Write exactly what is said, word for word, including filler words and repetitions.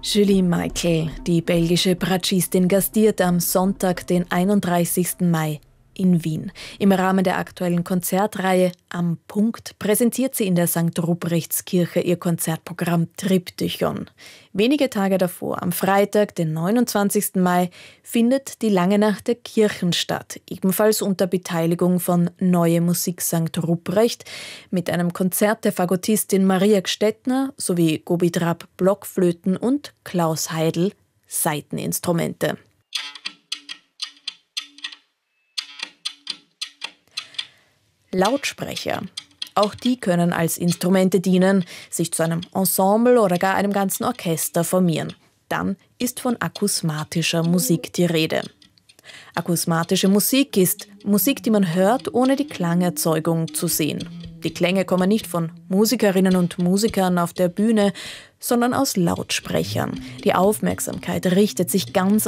Julie Michael, die belgische Bratschistin, gastiert am Sonntag, den einunddreißigsten Mai in Wien. Im Rahmen der aktuellen Konzertreihe Am Punkt präsentiert sie in der Sankt Ruprechtskirche ihr Konzertprogramm Triptychon. Wenige Tage davor, am Freitag, den neunundzwanzigsten Mai, findet die Lange Nacht der Kirchen statt, ebenfalls unter Beteiligung von Neue Musik Sankt Ruprecht, mit einem Konzert der Fagottistin Maria Gstettner sowie Gobi Trapp Blockflöten und Klaus Heidel Saiteninstrumente. Lautsprecher. Auch die können als Instrumente dienen, sich zu einem Ensemble oder gar einem ganzen Orchester formieren. Dann ist von akusmatischer Musik die Rede. Akusmatische Musik ist Musik, die man hört, ohne die Klangerzeugung zu sehen. Die Klänge kommen nicht von Musikerinnen und Musikern auf der Bühne, sondern aus Lautsprechern. Die Aufmerksamkeit richtet sich ganz